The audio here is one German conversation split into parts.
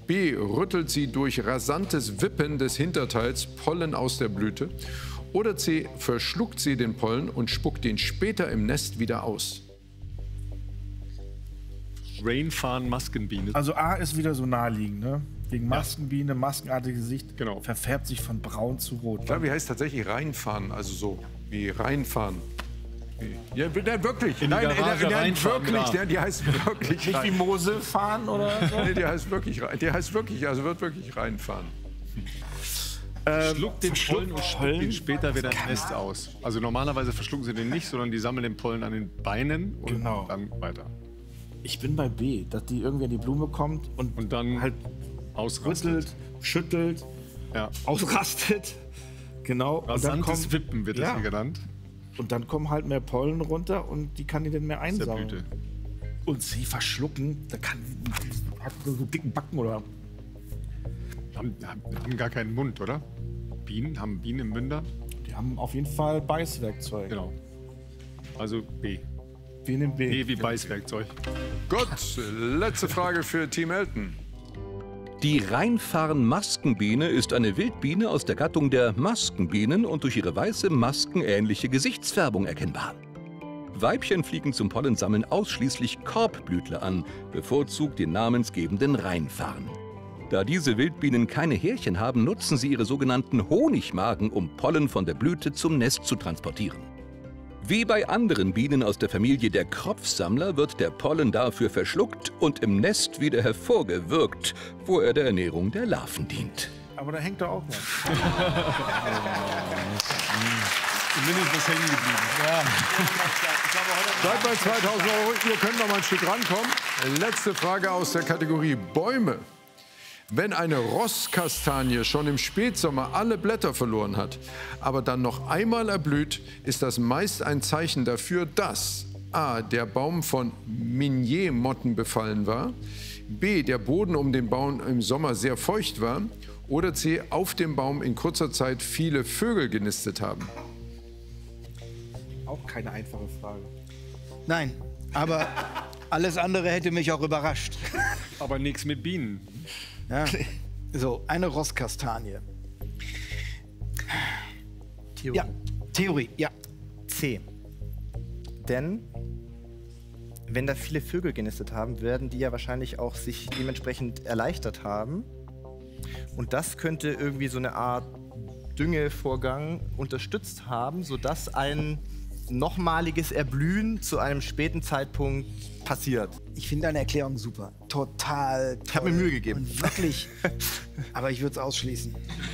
B. Rüttelt sie durch rasantes Wippen des Hinterteils Pollen aus der Blüte. Oder C. Verschluckt sie den Pollen und spuckt ihn später im Nest wieder aus. Rainfahren, Maskenbiene. Also A ist wieder so naheliegend, ne? Gegen Maskenbiene, maskenartiges Gesicht, Genau. verfärbt sich von braun zu rot. Ich glaube, die heißt tatsächlich reinfahren, also so wie reinfahren. Ja, wirklich. In die Garage reinfahren, wirklich. klar. Die heißt wirklich Nicht wie Mosel fahren oder so? Nee, die heißt wirklich, also wird wirklich reinfahren. Schluckt den Pollen und spuckt ihn später wieder im Nest aus. Also normalerweise verschlucken sie den nicht, sondern die sammeln den Pollen an den Beinen und dann weiter. Ich bin bei B, dass die irgendwie an die Blume kommt Und dann halt ausrastet. rüttelt, schüttelt, Ja. ausrastet. Genau. Rasantes Wippen wird das ja. hier genannt. Und dann kommen halt mehr Pollen runter und die kann die dann mehr Aus der einsaugen. Blüte. Und sie verschlucken, da hat so dicken Backen oder. Haben gar keinen Mund, oder? Bienen? Haben Bienen im Münder? Die haben auf jeden Fall Beißwerkzeug. Genau. Also B. Wir nehmen B. B wie Beißwerkzeug. Gut, letzte Frage für Team Elton. Die Reinfahren-Maskenbiene ist eine Wildbiene aus der Gattung der Maskenbienen und durch ihre weiße, maskenähnliche Gesichtsfärbung erkennbar. Weibchen fliegen zum Pollensammeln ausschließlich Korbblütler an, bevorzugt den namensgebenden Reinfahren. Da diese Wildbienen keine Härchen haben, nutzen sie ihre sogenannten Honigmagen, um Pollen von der Blüte zum Nest zu transportieren. Wie bei anderen Bienen aus der Familie der Kropfsammler wird der Pollen dafür verschluckt und im Nest wieder hervorgewirkt, wo er der Ernährung der Larven dient. Aber da hängt doch auch was. Zumindest was hängen geblieben. Bleibt bei 2000 €. Ihr könnt noch mal ein Stück rankommen. Letzte Frage aus der Kategorie Bäume. Wenn eine Rosskastanie schon im Spätsommer alle Blätter verloren hat, aber dann noch einmal erblüht, ist das meist ein Zeichen dafür, dass a. der Baum von Minier-Motten befallen war, b. der Boden um den Baum im Sommer sehr feucht war oder c. auf dem Baum in kurzer Zeit viele Vögel genistet haben. Auch keine einfache Frage. Nein, aber alles andere hätte mich auch überrascht. Aber nichts mit Bienen. Ja. So, eine Rosskastanie. Theorie. Ja, Theorie, ja. C. Denn wenn da viele Vögel genistet haben, werden die ja wahrscheinlich auch sich dementsprechend erleichtert haben. Und das könnte irgendwie so eine Art Düngevorgang unterstützt haben, sodass ein nochmaliges Erblühen zu einem späten Zeitpunkt passiert. Ich finde deine Erklärung super. Total toll. Ich habe mir Mühe gegeben. Und wirklich. Aber ich würde es ausschließen.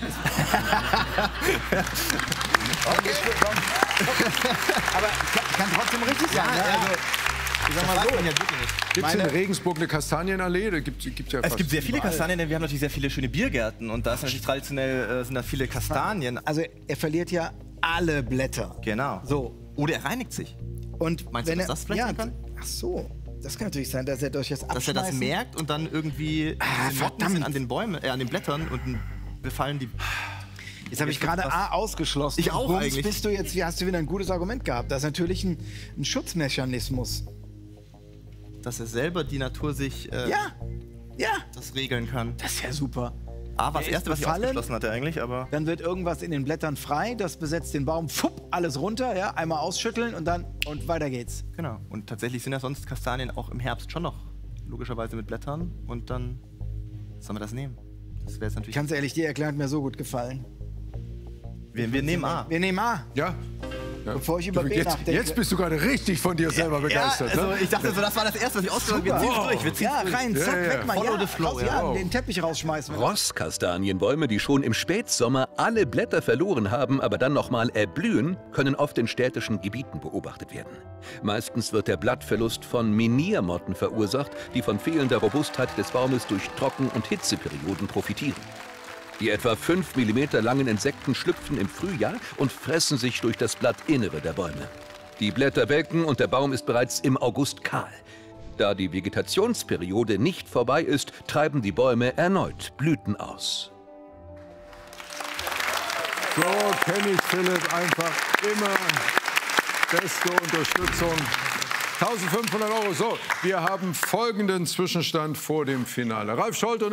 Aber kann trotzdem richtig sein. Ja, ne? ja. Also, ich sag mal so. Gibt es in Regensburg eine Kastanienallee? Da gibt ja Es fast gibt sehr viele überall. Kastanien, denn wir haben natürlich sehr viele schöne Biergärten und da ist natürlich traditionell sind da viele Kastanien. Also er verliert ja alle Blätter. Genau. So. Oder er reinigt sich. Und Meinst du, wenn dass das vielleicht sein kann? Ach so. Das kann natürlich sein, dass er durch das Dass er Abschmeißen... das merkt und dann irgendwie diese Motten verdammt. sind an den Bäumen, an den Blättern und dann befallen die. Jetzt habe ich gerade A ausgeschlossen. Ich auch Bums, eigentlich. Bist du jetzt, hast du wieder ein gutes Argument gehabt. Das ist natürlich ein Schutzmechanismus. Dass er selber die Natur sich Ja, das regeln kann. das ist ja super. A war das Er ist erste, was ich befallen. ausgeschlossen hatte eigentlich, aber Dann wird irgendwas in den Blättern frei, das besetzt den Baum, fupp, alles runter, ja, einmal ausschütteln und dann, und weiter geht's. genau. Und tatsächlich sind ja sonst Kastanien auch im Herbst schon noch logischerweise mit Blättern und dann sollen wir das nehmen. Das wäre jetzt natürlich. Ganz ehrlich, die Erklärung hat mir so gut gefallen. Wir nehmen A. Wir nehmen A, Ja? Ja. bevor ich über B Jetzt, nachdenke. jetzt bist du gerade richtig von dir selber begeistert. Also Ne? ich dachte so, das war das erste, was ich ausgesucht habe. Wir ziehen es durch. Wir ziehen Ja, rein, zack, Ja. weg mal. Follow Ja, the flow, raus, ja. ja, den Teppich rausschmeißen. Rosskastanienbäume, die schon im Spätsommer alle Blätter verloren haben, aber dann nochmal erblühen, können oft in städtischen Gebieten beobachtet werden. Meistens wird der Blattverlust von Miniermotten verursacht, die von fehlender Robustheit des Baumes durch Trocken- und Hitzeperioden profitieren. Die etwa 5 mm langen Insekten schlüpfen im Frühjahr und fressen sich durch das Blattinnere der Bäume. Die Blätter welken und der Baum ist bereits im August kahl. Da die Vegetationsperiode nicht vorbei ist, treiben die Bäume erneut Blüten aus. So kenne ich Philipp einfach immer. Beste Unterstützung. 1.500 €. So, wir haben folgenden Zwischenstand vor dem Finale. Ralf Scholz und